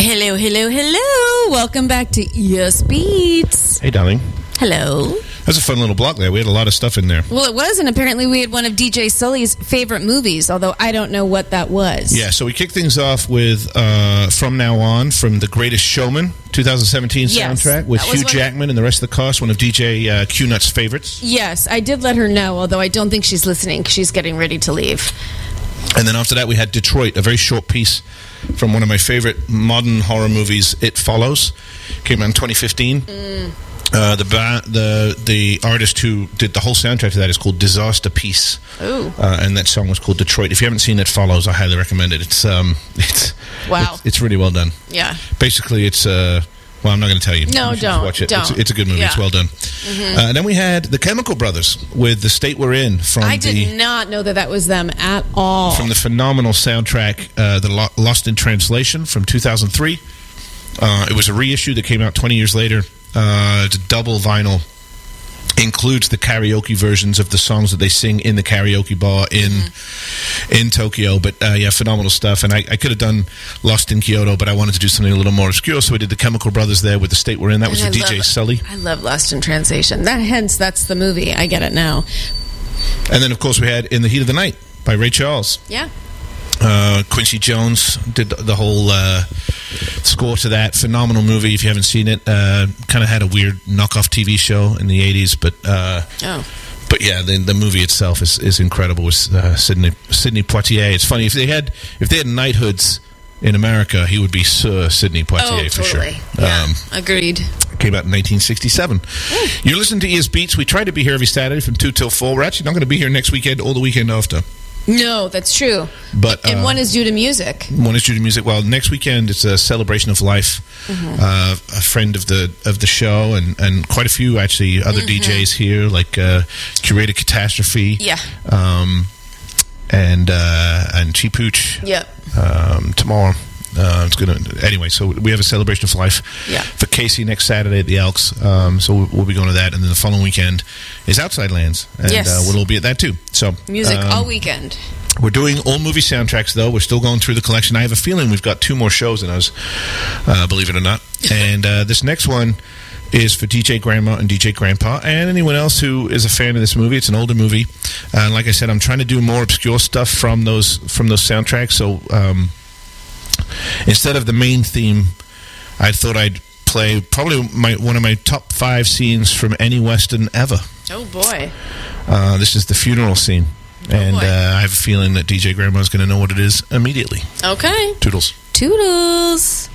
Hello, hello, hello. Welcome back to ES Beats. Hey, darling. Hello. That's a fun little block there. We had a lot of stuff in there. Well, it was, and apparently we had one of DJ Sully's favorite movies, although I don't know what that was. Yeah, so we kicked things off with From Now On from The Greatest Showman, 2017 soundtrack, with Hugh Jackman and the rest of the cast, one of DJ Q-Nut's favorites. Yes, I did let her know, although I don't think she's listening because she's getting ready to leave. And then after that, we had Detroit, a very short piece from one of my favorite modern horror movies, It Follows. Came out in 2015. The artist who did the whole soundtrack to that is called Disaster Piece. Ooh. And that song was called Detroit. If you haven't seen It Follows, I highly recommend it. Wow. It's really well done. Yeah. Basically, it's well, I'm not going to tell you. No, you should don't. Watch it. Don't. It's a good movie. Yeah. It's well done. Mm-hmm. And then we had the Chemical Brothers with The State We're In. I did not know that was them at all. From the phenomenal soundtrack, The Lost in Translation from 2003. It was a reissue that came out 20 years later. It's a double vinyl. Includes the karaoke versions of the songs that they sing in the karaoke bar in Tokyo. But yeah, phenomenal stuff. And I could have done Lost in Kyoto, but I wanted to do something a little more obscure, so we did the Chemical Brothers there with The State We're In. That was with DJ Sully. I love Lost in Translation. That's the movie. I get it now. And then, of course, we had In the Heat of the Night by Ray Charles. Yeah. Quincy Jones did the whole score to that. Phenomenal movie. If you haven't seen it, kind of had a weird knockoff TV show in the 80s, but yeah, the movie itself is incredible. With Sidney Poitier. It's funny, if they had knighthoods in America, he would be Sir Sidney Poitier for sure. Yeah, agreed. Came out in 1967. You're listening to ES Beats. We try to be here every Saturday from 2 till 4. We're actually not going to be here next weekend or the weekend after. No, that's true. But and one is due to music. One is due to music. Well, next weekend it's a celebration of life. A friend of the show and quite a few actually other DJs here, like Curated Catastrophe. Yeah. And Cheap Pooch. Yep. Tomorrow. It's gonna anyway. So we have a celebration of life for Casey next Saturday at the Elks. So we'll be going to that, and then the following weekend is Outside Lands, and we'll all be at that too. So music all weekend. We're doing all movie soundtracks, though. We're still going through the collection. I have a feeling we've got 2 more shows in us, believe it or not. And this next one is for DJ Grandma and DJ Grandpa and anyone else who is a fan of this movie. It's an older movie, and like I said, I'm trying to do more obscure stuff from those soundtracks. So instead of the main theme, I thought I'd play probably one of my top 5 scenes from any Western ever. Oh, boy. This is the funeral scene. And I have a feeling that DJ Grandma's going to know what it is immediately. Okay. Toodles. Toodles.